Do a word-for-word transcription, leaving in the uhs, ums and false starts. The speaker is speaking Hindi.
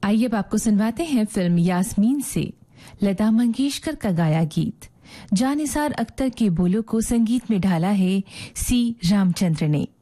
आइए अब आपको सुनवाते हैं फिल्म यास्मीन से लता मंगेशकर का गाया गीत। जानिसार अख्तर के बोलों को संगीत में ढाला है सी रामचंद्र ने।